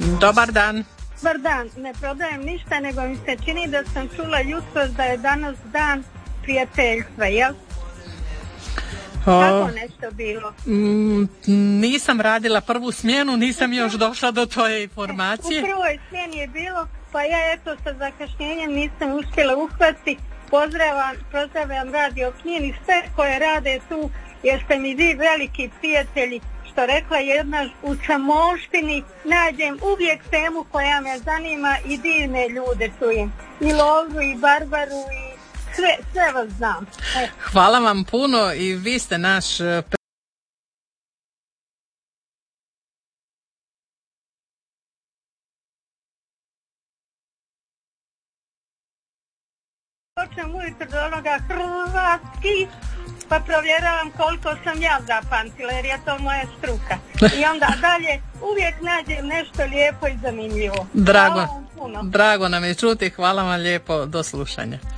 Dobar dan. Dobar dan, ne prodajem ništa, nego mi se čini da sam čula jutros da je danas dan prijateljstva, jel? Kako nešto bilo? Nisam radila prvu smjenu, nisam još došla do tvoje informacije. U prvoj smjeni je bilo, pa ja eto sa zakašnjenjem nisam uspjela uhvatiti. Pozdravljam Radio Knin i sve koje rade tu, jer ste mi vi veliki prijatelji. Što rekla jedna, u samoštini nađem uvijek temu koja me zanima i divne ljude čujem. I Lovru i Barbaru i sve vas znam. Hvala vam puno i vi ste naš počnem ujutro do onoga hrvatski, pa provjeravam koliko sam ja zapamtila, jer je to moja struka. I onda dalje uvijek nađem nešto lijepo i zanimljivo. Drago nam je čuti, hvala vam lijepo, do slušanja.